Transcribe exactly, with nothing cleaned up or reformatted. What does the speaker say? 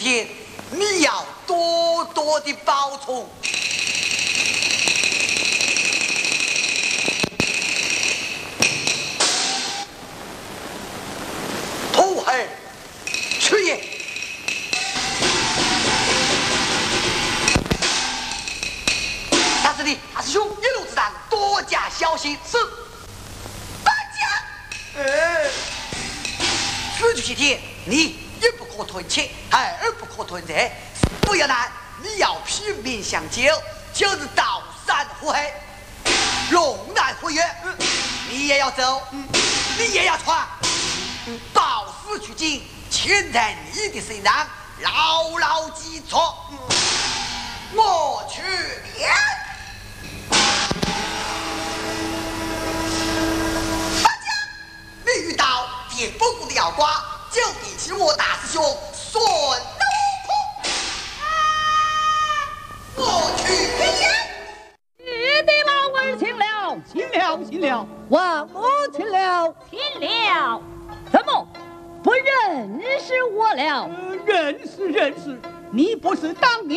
天，你要多多的保重。土儿，去也！大师弟，大师兄，一路之上多加小心。是。大家，哎，此去七天，你一不可吞切，二不可吞贼。不要难，你要拼命相救，就是刀山火海，龙南火月，你也要走，你也要闯。到死取经，牵在你的身上，牢牢记住。我去了。大家，你遇到点不过的妖瓜，就比起我大师兄孙悟空。我去了。 你的老儿请了， 请了，请了， 王母请了，请了。怎么不认识我了？ 呃、认识认识，你不是当年